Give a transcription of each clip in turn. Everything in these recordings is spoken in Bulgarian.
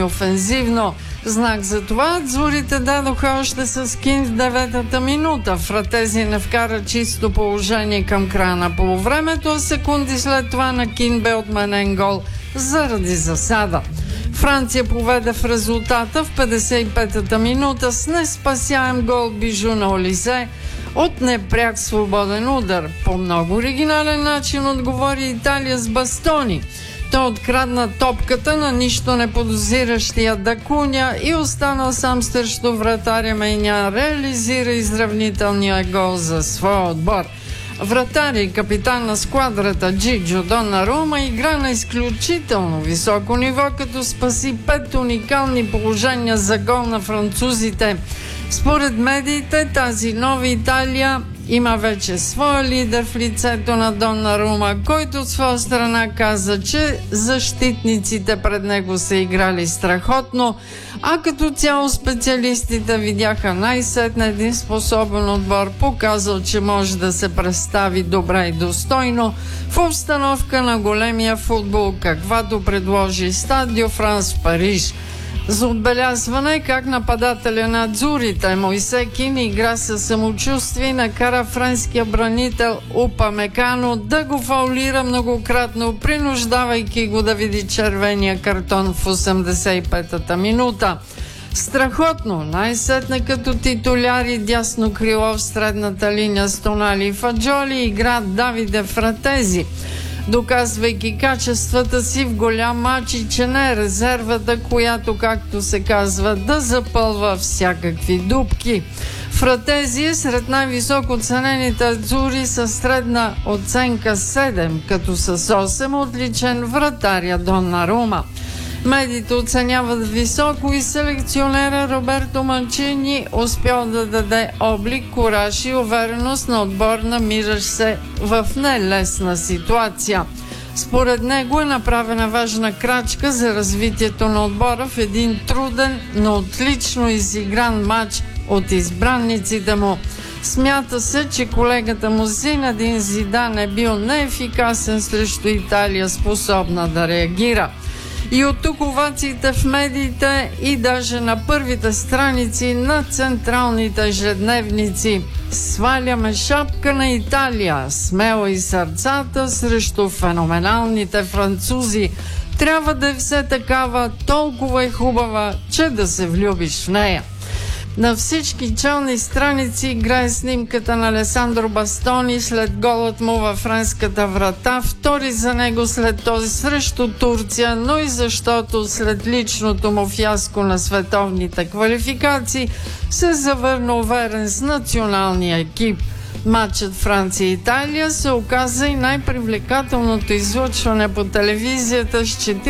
и офензивно. Знак за това Адзурите дадоха още с Кин в 9-та минута. Фратези не вкара чисто положение към края на полувремето, а секунди след това на Кин бе отменен гол заради засада. Франция поведе в резултата в 55-та минута с неспасяем гол Бижу на Олизе от непряк свободен удар. По много оригинален начин отговори Италия с Бастони. Той открадна топката на нищо не подозиращия Дакуня и остана сам срещу вратаря Мейня, реализира изравнителния гол за своя отбор. Вратар и капитан на сквадрата Джиджо Донарума игра на изключително високо ниво, като спаси 5 уникални положения за гол на французите. Според медиите, тази нова Италия има вече своя лидер в лицето на Донарума, който от своя страна каза, че защитниците пред него са играли страхотно, а като цяло специалистите видяха най-сетне един способен отбор, показал, че може да се представи добре и достойно в обстановка на големия футбол, каквато предложи Стад де Франс в Париж. За отбелязване как нападателя на Адзурите Моисе Кин игра със самочувствие и накара френския бранител Упамекано да го фаулира многократно, принуждавайки го да види червения картон в 85-та минута. Страхотно, най-сетне като титуляри дясно крило в средната линия с Тонали и Фаджоли игра Давиде Фратези, доказвайки качествата си в голям мач и че не е резервата, която, както се казва, да запълва всякакви дупки. Фратези е сред най-високо ценените Адзури със средна оценка 7, като с 8 отличен вратаря Донарума. Медиите оценяват високо и селекционера Роберто Манчини успял да даде облик, кураж и увереност на отбор, намиращ се в нелесна ситуация. Според него е направена важна крачка за развитието на отбора в един труден, но отлично изигран матч от избранниците му. Смята се, че колегата му Зинедин Зидан е бил неефикасен срещу Италия, способна да реагира. И от тук овациите в медиите и даже на първите страници на централните ежедневници. Сваляме шапка на Италия, смела и сърцата срещу феноменалните французи. Трябва да е все такава, толкова е хубава, че да се влюбиш в нея. На всички челни страници играе снимката на Алесандро Бастони след голът му във френската врата, втори за него след този срещу Турция, но и защото след личното му фиаско на световните квалификации се завърна уверен с националния екип. Матчът Франция-Италия се оказа и най-привлекателното излъчване по телевизията с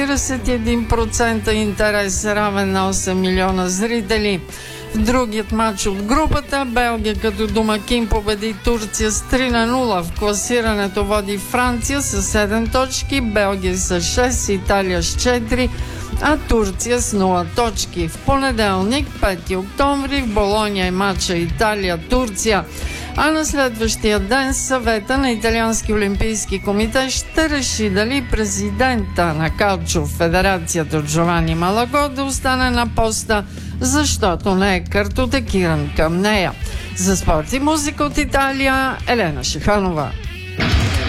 41% интерес, равен на 8 милиона зрители. В другият матч от групата Белгия като домакин победи Турция с 3-0. В класирането води Франция с 7 точки, Белгия с 6, Италия с 4, а Турция с 0 точки. В понеделник, 5 октомври, в Болония е матча Италия-Турция. А на следващия ден съвета на Италиански олимпийски комитет ще реши дали президента на калчо в федерацията Джовани Малаго да остане на поста, защото не е картотекиран към нея. За спорт и музика от Италия, Елена Шиханова.